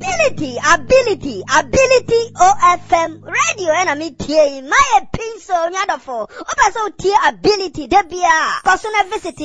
ability OFM radio enemy tie my pencil nyadofo oba so tie ability debia cause na visit